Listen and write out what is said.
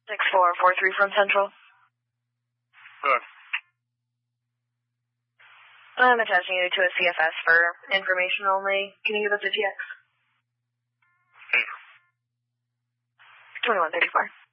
6443 from Central. Good. I'm attaching you to a CFS for information only. Can you give us a TX? Hey. 2134.